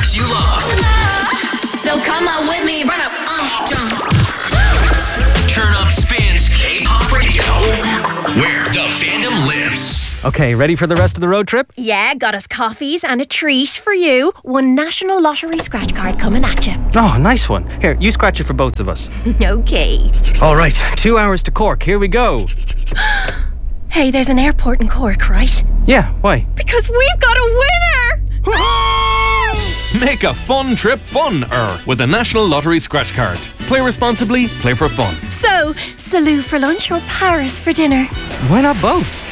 tracks you love. So come on with me, run up, jump. Turn Up Spins K-Pop Radio, where the fandom lives. Okay, ready for the rest of the road trip? Yeah, got us coffees and a treat for you. One National Lottery scratch card coming at you. Oh, nice one. Here, you scratch it for both of us. Okay. All right, 2 hours to Cork. Here we go. Hey, there's an airport in Cork, right? Yeah, why? Because we've got a winner! Make a fun trip fun-er with a National Lottery scratch card. Play responsibly, play for fun. So, Salou for lunch or Paris for dinner? Why not both?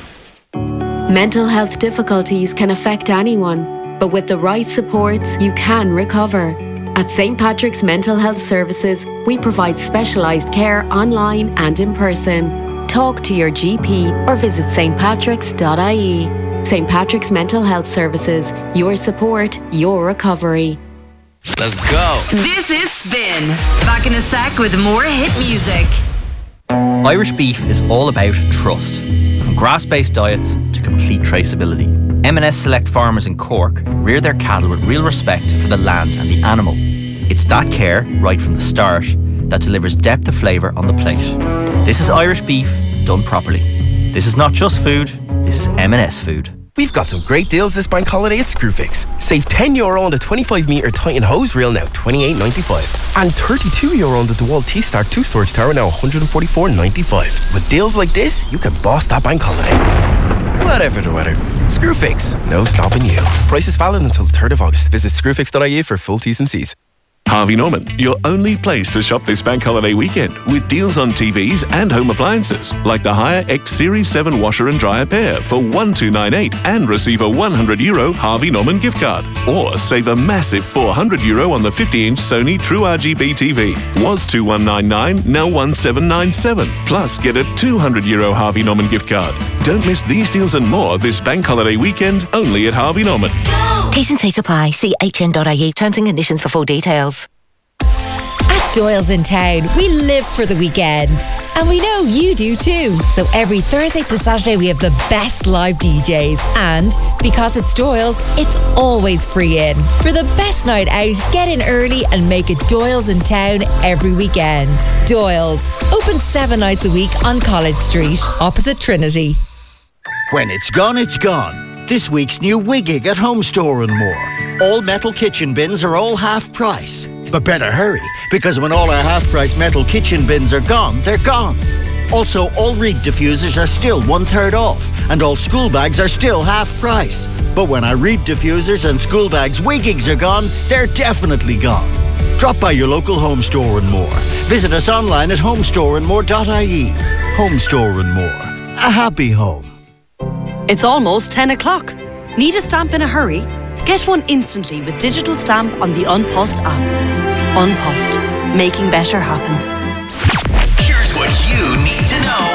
Mental health difficulties can affect anyone, but with the right supports, you can recover. At St. Patrick's Mental Health Services, we provide specialised care online and in person. Talk to your GP or visit stpatricks.ie. St. Patrick's Mental Health Services, your support, your recovery. Let's go. This is Spin. Back in a sec with more hit music. Irish beef is all about trust. From grass-based diets to complete traceability. M&S Select farmers in Cork rear their cattle with real respect for the land and the animal. It's that care, right from the start, that delivers depth of flavour on the plate. This is Irish beef done properly. This is not just food, this is M&S food. We've got some great deals this bank holiday at Screwfix. Save €10 on the 25-metre Titan hose reel, now $28.95. And €32 on the DeWalt T-Star 2 storage tower, now $144.95. With deals like this, you can boss that bank holiday. Whatever the weather. Screwfix, no stopping you. Price is valid until the 3rd of August. Visit screwfix.ie for full T's and C's. Harvey Norman, your only place to shop this bank holiday weekend with deals on TVs and home appliances like the Haier X Series 7 washer and dryer pair for $1,298 and receive a €100 Harvey Norman gift card. Or save a massive €400 on the 50-inch Sony True RGB TV. Was $2,199, now $1,797. Plus get a €200 Harvey Norman gift card. Don't miss these deals and more this bank holiday weekend only at Harvey Norman. T&C supply. See hn.ie. Terms and conditions for full details. At Doyle's in town, we live for the weekend. And we know you do too. So every Thursday to Saturday we have the best live DJs. And because it's Doyle's, it's always free in. For the best night out, get in early and make it Doyle's in town every weekend. Doyle's, open 7 nights a week on College Street, opposite Trinity. When it's gone, it's gone. This week's new Wiggig at Home Store and More. All metal kitchen bins are all half price. But better hurry, because when all our half price metal kitchen bins are gone, they're gone. Also, all Reed diffusers are still 1/3 off, and all school bags are still half price. But when our Reed diffusers and school bags Wiggigs are gone, they're definitely gone. Drop by your local Home Store and More. Visit us online at homestoreandmore.ie. Home Store and More. A happy home. It's almost 10 o'clock. Need a stamp in a hurry? Get one instantly with digital stamp on the Unpost app. Unpost. Making better happen. Here's what you need to know.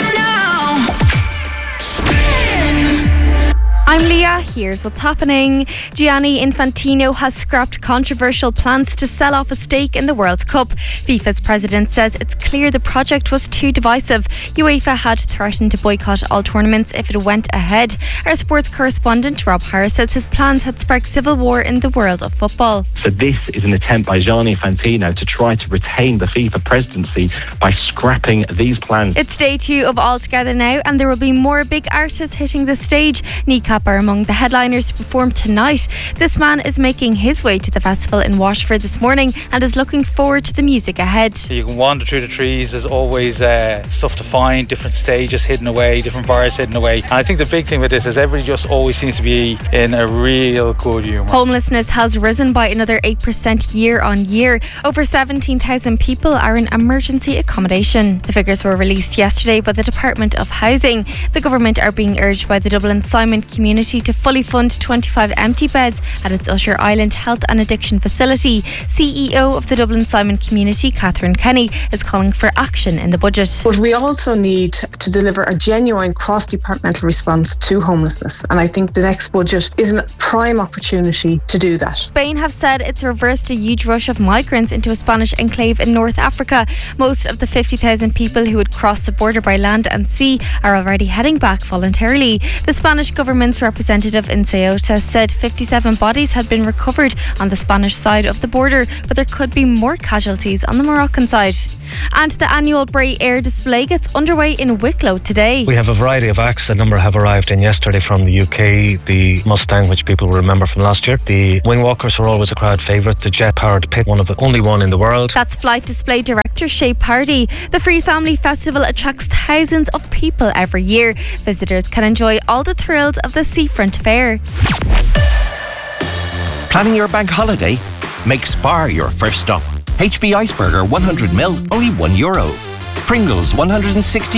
I'm Leah, here's what's happening. Gianni Infantino has scrapped controversial plans to sell off a stake in the World Cup. FIFA's president says it's clear the project was too divisive. UEFA had threatened to boycott all tournaments if it went ahead. Our sports correspondent Rob Harris says his plans had sparked civil war in the world of football. So this is an attempt by Gianni Infantino to try to retain the FIFA presidency by scrapping these plans. It's day 2 of All Together now, and there will be more big artists hitting the stage. Kneecap are among the headliners to perform tonight. This man is making his way to the festival in Waterford this morning and is looking forward to the music ahead. You can wander through the trees. There's always stuff to find, different stages hidden away, different bars hidden away. And I think the big thing with this is everybody just always seems to be in a real good humour. Homelessness has risen by another 8% year on year. Over 17,000 people are in emergency accommodation. The figures were released yesterday by the Department of Housing. The government are being urged by the Dublin Simon community to fully fund 25 empty beds at its Usher Island Health and Addiction Facility. CEO of the Dublin Simon community, Catherine Kenny, is calling for action in the budget. But we also need to deliver a genuine cross-departmental response to homelessness, and I think the next budget is a prime opportunity to do that. Spain have said it's reversed a huge rush of migrants into a Spanish enclave in North Africa. Most of the 50,000 people who would cross the border by land and sea are already heading back voluntarily. The Spanish government defence representative in Ceuta said 57 bodies had been recovered on the Spanish side of the border, but there could be more casualties on the Moroccan side. And the annual Bray Air display gets underway in Wicklow today. We have a variety of acts. A number have arrived in yesterday from the UK. The Mustang, which people will remember from last year. The Wingwalkers were always a crowd favourite. The jet-powered Pit, only one in the world. That's Flight Display Director Shay Pardy. The Free Family Festival attracts thousands of people every year. Visitors can enjoy all the thrills of the Seafront Fair. Planning your bank holiday? Make Spar your first stop. HB Iceberger 100ml, only €1. Pringles 160